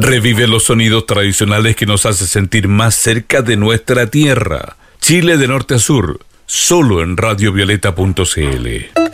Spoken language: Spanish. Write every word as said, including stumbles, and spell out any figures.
Revive los sonidos tradicionales que nos hacen sentir más cerca de nuestra tierra. Chile de norte a sur, solo en radio violeta punto c l.